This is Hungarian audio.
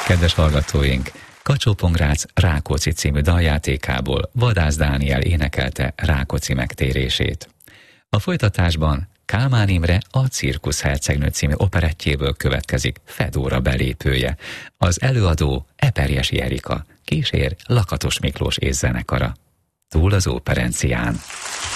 Kedves hallgatóink, Kacsó-Pongrác Rákóczi című daljátékából Vadász Dániel énekelte Rákóczi megtérését. A folytatásban Kálmán Imre a Cirkusz hercegnő című operettjéből következik Fedóra belépője. Az előadó Eperjesi Erika, kísér Lakatos Miklós és zenekara. Túl az óperencián.